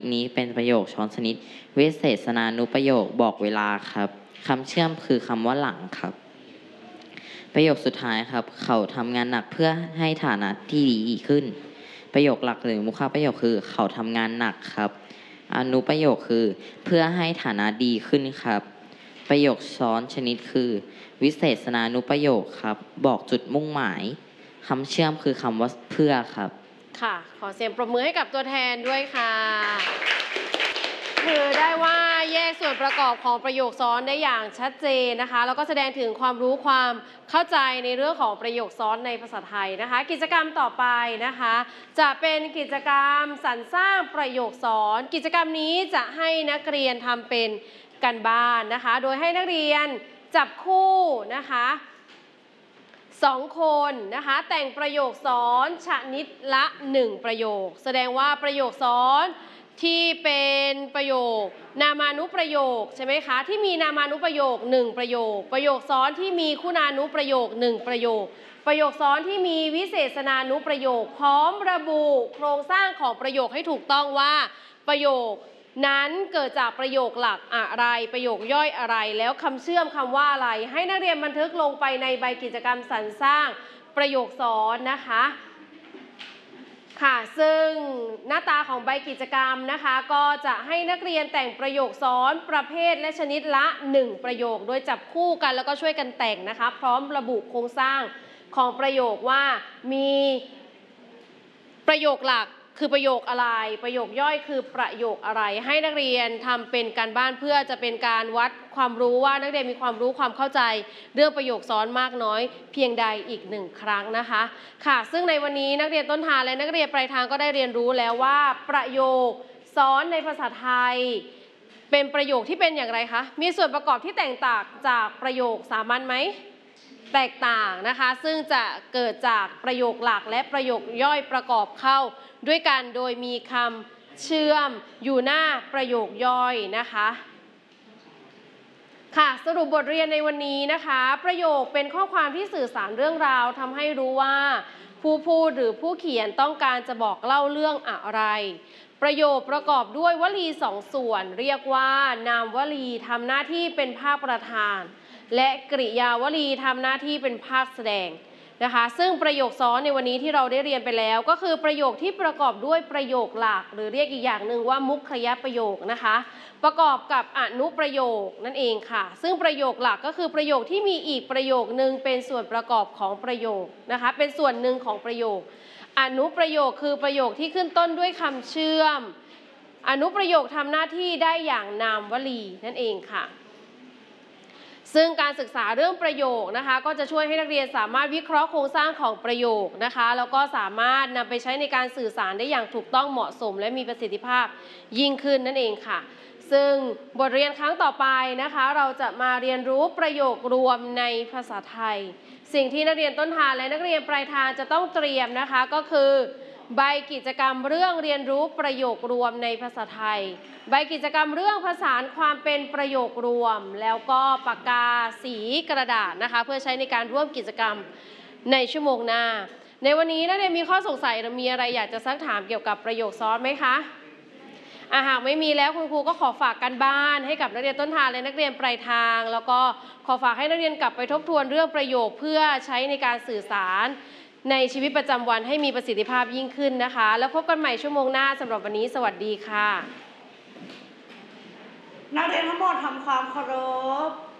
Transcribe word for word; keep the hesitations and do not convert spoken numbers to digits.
นี้เป็นประโยคช้อนชนิดวิเศษณานุประโยคบอกเวลาครับคำเชื่อมคือคำว่าหลังครับประโยคสุดท้ายครับเขาทำงานหนักเพื่อให้ฐานะที่ดีขึ้นประโยคหลักหรือมุขประโยคคือเขาทำงานหนักครับอนุประโยคคือเพื่อให้ฐานะดีขึ้นครับประโยคซ้อนชนิดคือวิเศษณานุประโยคครับบอกจุดมุ่งหมายคำเชื่อมคือคำว่าเพื่อครับค่ะขอเสียงปรบมือให้กับตัวแทนด้วยค่ะคือได้ว่าแยกส่วนประกอบของประโยคซ้อนได้อย่างชัดเจนนะคะแล้วก็แสดงถึงความรู้ความเข้าใจในเรื่องของประโยคซ้อนในภาษาไทยนะคะกิจกรรมต่อไปนะคะจะเป็นกิจกรรมสรรสร้างประโยคซ้อนกิจกรรมนี้จะให้นักเรียนทำเป็นกันบ้านนะคะโดยให้นักเรียนจับคู่นะคะสองคนนะคะแต่งประโยคซ้อนชนิดละหนึ่งประโยคแสดงว่าประโยคซ้อนที่เป็นประโยคนามานุประโยคใช่ไหมคะที่มีนามานุประโยคหนึ่งประโยคประโยคซ้อนที่มีคุณานุประโยคหนึ่งประโยคประโยคซ้อนที่มีวิเศษณานุประโยคพร้อมระบุโครงสร้างของประโยคให้ถูกต้องว่าประโยคนั้นเกิดจากประโยคหลักอะไรประโยคย่อยอะไรแล้วคำเชื่อมคำว่าอะไรให้นักเรียนบันทึกลงไปในใบกิจกรรมสรรสร้างประโยคซ้อนนะคะค่ะซึ่งหน้าตาของใบกิจกรรมนะคะก็จะให้นักเรียนแต่งประโยคซ้อนประเภทและชนิดละหนึ่งประโยคโดยจับคู่กันแล้วก็ช่วยกันแต่งนะคะพร้อมระบุโครงสร้างของประโยคว่ามีประโยคหลักคือประโยคอะไรประโยคย่อยคือประโยคอะไรให้นักเรียนทำเป็นการบ้านเพื่อจะเป็นการวัดความรู้ว่านักเรียนมีความรู้ความเข้าใจเรื่องประโยคซ้อนมากน้อยเพียงใดอีกหนึ่งครั้งนะคะค่ะซึ่งในวันนี้นักเรียนต้นทางและนักเรียนปลายทางก็ได้เรียนรู้แล้วว่าประโยคซ้อนในภาษาไทยเป็นประโยคที่เป็นอย่างไรคะมีส่วนประกอบที่แตกต่างจากประโยคสามัญไหมแตกต่างนะคะซึ่งจะเกิดจากประโยคหลักและประโยคย่อยประกอบเข้าด้วยกันโดยมีคำเชื่อมอยู่หน้าประโยคย่อยนะคะค่ะสรุปบทเรียนในวันนี้นะคะประโยคเป็นข้อความที่สื่อสารเรื่องราวทำให้รู้ว่าผู้พูดหรือผู้เขียนต้องการจะบอกเล่าเรื่องอะไรประโยคประกอบด้วยวลีสองส่วนเรียกว่านามวลีทำหน้าที่เป็นภาคประธานและกริยาวลีทำหน้าที่เป็นภาคแสดงนะคะซึ่งประโยคซ้อนในวันนี้ที่เราได้เรียนไปแล้วก็คือประโยคที่ประกอบด้วยประโยคหลักหรือเรียกอีกอย่างหนึ่งว่ามุขยประโยคนะคะประกอบกับอนุประโยคนั่นเองค่ะซึ่งประโยคหลักก็คือประโยคที่มีอีกประโยคนึงเป็นส่วนประกอบของประโยคนะคะเป็นส่วนหนึ่งของประโยคอนุประโยคคือประโยคที่ขึ้นต้นด้วยคำเชื่อมอนุประโยคทำหน้าที่ได้อย่างนามวลีนั่นเองค่ะซึ่งการศึกษาเรื่องประโยคนะคะก็จะช่วยให้นักเรียนสามารถวิเคราะห์โครงสร้างของประโยคนะคะแล้วก็สามารถนำไปใช้ในการสื่อสารได้อย่างถูกต้องเหมาะสมและมีประสิทธิภาพยิ่งขึ้นนั่นเองค่ะซึ่งบทเรียนครั้งต่อไปนะคะเราจะมาเรียนรู้ประโยครวมในภาษาไทยสิ่งที่นักเรียนต้นทางและนักเรียนปลายทางจะต้องเตรียมนะคะก็คือใบกิจกรรมเรื่องเรียนรู้ประโยครวมในภาษาไทยใบกิจกรรมเรื่องผสานความเป็นประโยครวมแล้วก็ปากกาสีกระดาษนะคะเพื่อใช้ในการร่วมกิจกรรมในชั่วโมงหน้าในวันนี้นักเรียนมีข้อสงสัยหรือมีอะไรอยากจะซักถามเกี่ยวกับประโยคซ้อนไหมคะอ่ะหากไม่มีแล้วคุณครูก็ขอฝากกันบ้านให้กับนักเรียนต้นทางและนักเรียนปลายทางแล้วก็ขอฝากให้นักเรียนกลับไปทบทวนเรื่องประโยคเพื่อใช้ในการสื่อสารในชีวิตประจำวันให้มีประสิทธิภาพยิ่งขึ้นนะคะแล้วพบกันใหม่ชั่วโมงหน้าสำหรับวันนี้สวัสดีค่ะนักเรียนทั้งหมดทำความเคารพ